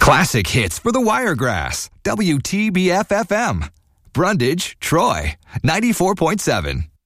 Classic hits for the Wiregrass. WTBF-FM. Brundage, Troy. 94.7.